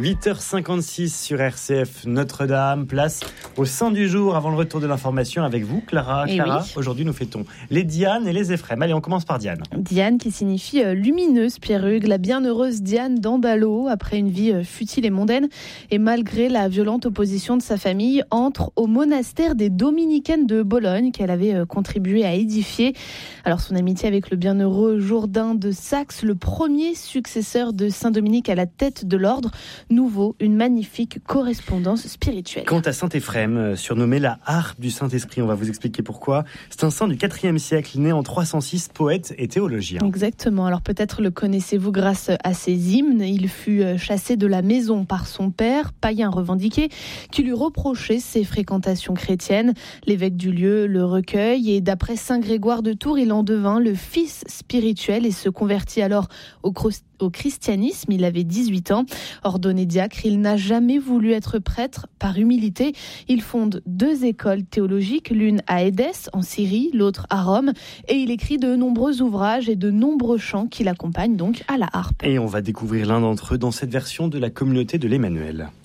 8h56 sur RCF Notre-Dame, place au Saint du jour avant le retour de l'information avec vous, Clara. Clara, aujourd'hui nous fêtons les Diane et les Éphrem. Allez, on commence par Diane. Diane qui signifie lumineuse, Pierre Hugues, la bienheureuse Diane d'Andalo, après une vie futile et mondaine, et malgré la violente opposition de sa famille, entre au monastère des Dominicaines de Bologne qu'elle avait contribué à édifier. Alors son amitié avec le bienheureux Jourdain de Saxe, le premier successeur de Saint-Dominique à la tête de l'ordre, nouveau, une magnifique correspondance spirituelle. Quant à Saint-Éphrem, surnommé la harpe du Saint-Esprit, on va vous expliquer pourquoi. C'est un saint du IVe siècle, né en 306, poète et théologien. Exactement, alors peut-être le connaissez-vous grâce à ses hymnes. Il fut chassé de la maison par son père, païen revendiqué, qui lui reprochait ses fréquentations chrétiennes. L'évêque du lieu le recueille et d'après saint Grégoire de Tours, il en devint le fils spirituel et se convertit alors au christianisme. Il avait 18 ans. Ordonné diacre, il n'a jamais voulu être prêtre par humilité. Il fonde 2 écoles théologiques, l'une à Édesse, en Syrie, l'autre à Rome. Et il écrit de nombreux ouvrages et de nombreux chants qui l'accompagnent donc à la harpe. Et on va découvrir l'un d'entre eux dans cette version de la communauté de l'Emmanuel.